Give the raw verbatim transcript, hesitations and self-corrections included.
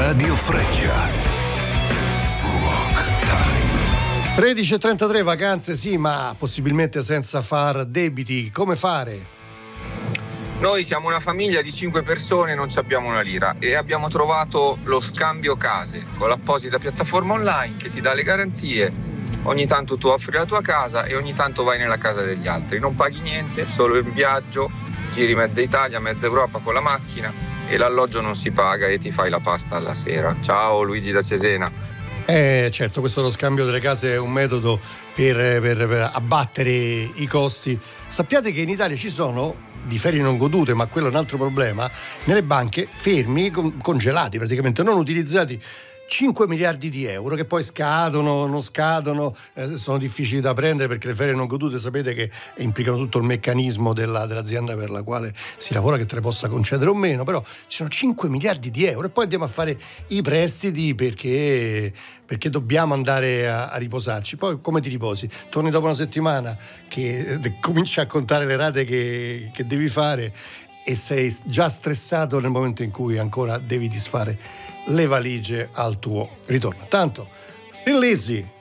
Radio Freccia. Rock Time. tredici e trentatré, vacanze sì, ma possibilmente senza far debiti. Come fare? Noi siamo una famiglia di cinque persone, non abbiamo una lira e abbiamo trovato lo scambio case con l'apposita piattaforma online che ti dà le garanzie. Ogni tanto tu offri la tua casa e ogni tanto vai nella casa degli altri. Non paghi niente, solo il viaggio, giri mezza Italia, mezza Europa con la macchina e l'alloggio non si paga e ti fai la pasta alla sera. Ciao, Luigi da Cesena. Eh, certo, questo lo scambio delle case è un metodo per, per, per abbattere i costi. Sappiate che in Italia ci sono, di ferie non godute, ma quello è un altro problema, nelle banche fermi, congelati praticamente, non utilizzati, cinque miliardi di euro che poi scadono, non scadono, eh, sono difficili da prendere perché le ferie non godute sapete che implicano tutto il meccanismo della, dell'azienda per la quale si lavora, che te le possa concedere o meno, però ci sono cinque miliardi di euro e poi andiamo a fare i prestiti perché, perché dobbiamo andare a, a riposarci. Poi come ti riposi? Torni dopo una settimana che eh, cominci a contare le rate che, che devi fare e sei già stressato nel momento in cui ancora devi disfare le valigie al tuo ritorno. Tanto, Thin Lizzy